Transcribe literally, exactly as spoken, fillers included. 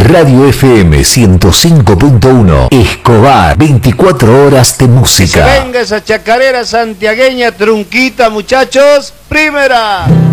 Radio F M ciento cinco punto uno. Escobar, veinticuatro horas de música. Venga esa chacarera santiagueña trunquita, muchachos. Primera.